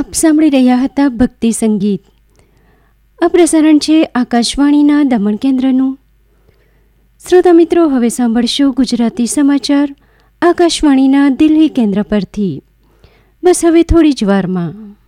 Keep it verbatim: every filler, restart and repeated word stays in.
આપ સાંભળી રહ્યા હતા ભક્તિ સંગીત. આ પ્રસારણ છે આકાશવાણીના દમણ કેન્દ્રનું. શ્રોતા મિત્રો, હવે સાંભળશો ગુજરાતી સમાચાર આકાશવાણીના દિલ્હી કેન્દ્ર પરથી. બસ હવે થોડી જ વારમાં.